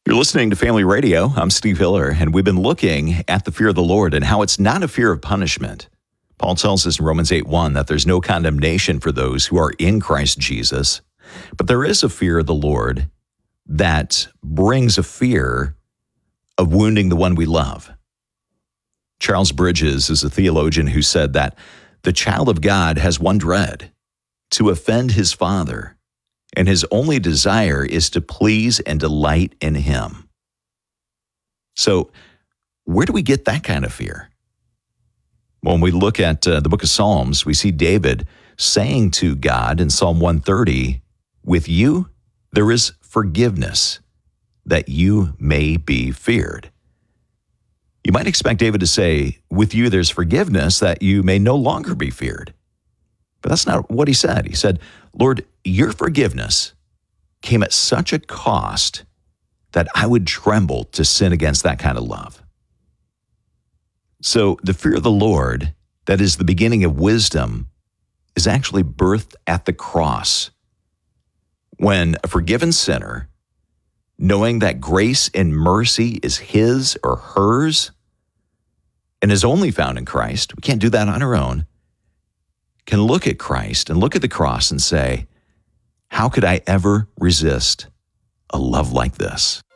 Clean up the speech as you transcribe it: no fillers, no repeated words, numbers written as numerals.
You're listening to Family Radio. I'm Steve Hiller, and we've been looking at the fear of the Lord and how it's not a fear of punishment. Paul tells us in Romans 8:1 that there's no condemnation for those who are in Christ Jesus, but there is a fear of the Lord that brings a fear of wounding the one we love. Charles Bridges is a theologian who said that the child of God has one dread: to offend his Father, and his only desire is to please and delight in him. So, where do we get that kind of fear? When we look at the book of Psalms, we see David saying to God in Psalm 130, "With you there is forgiveness, that you may be feared." You might expect David to say, "With you there's forgiveness, that you may no longer be feared." But that's not what he said. He said, "Lord, your forgiveness came at such a cost that I would tremble to sin against that kind of love." So the fear of the Lord, that is the beginning of wisdom, is actually birthed at the cross. When a forgiven sinner, knowing that grace and mercy is his or hers and is only found in Christ, we can't do that on our own, can look at Christ and look at the cross and say, how could I ever resist a love like this?